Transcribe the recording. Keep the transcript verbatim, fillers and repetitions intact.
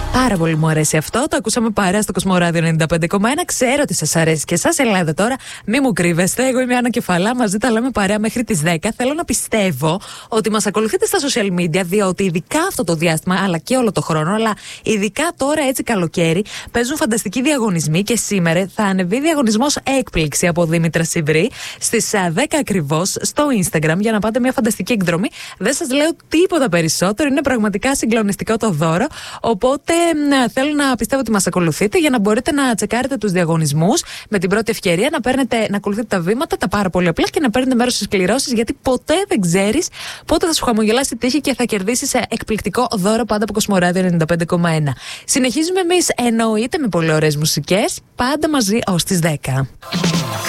Πάρα πολύ μου αρέσει αυτό. Το ακούσαμε παρέα στο Κοσμοράδιο ενενήντα πέντε κόμμα ένα. Ξέρω ότι σας αρέσει και εσάς. Ελάτε τώρα, μη μου κρύβεστε. Εγώ είμαι η Άννα Κεφαλά. Μαζί τα λέμε παρέα μέχρι τις δέκα. Θέλω να πιστεύω ότι μας ακολουθείτε στα social media, διότι ειδικά αυτό το διάστημα, αλλά και όλο το χρόνο, αλλά ειδικά τώρα έτσι καλοκαίρι, παίζουν φανταστικοί διαγωνισμοί και σήμερα θα ανεβεί διαγωνισμός έκπληξη από Δήμητρα Σιβρή στις δέκα ακριβώς στο Instagram για να πάτε μια φανταστική εκδρομή. Δεν σας λέω τίποτα περισσότερο. Είναι πραγματικά συγκλονιστικό το δώρο. Οπότε θέλω να πιστεύω ότι μας ακολουθείτε για να μπορείτε να τσεκάρετε τους διαγωνισμούς με την πρώτη ευκαιρία, να, παίρνετε, να ακολουθείτε τα βήματα, τα πάρα πολύ απλά και να παίρνετε μέρος στις κληρώσεις, γιατί ποτέ δεν ξέρεις πότε θα σου χαμογελάσει η τύχη και θα κερδίσεις εκπληκτικό δώρο πάντα από Κοσμοράδιο ενενήντα πέντε κόμμα ένα. Συνεχίζουμε εμείς εννοείται με πολύ ωραίες μουσικές, πάντα μαζί ως τις δέκα.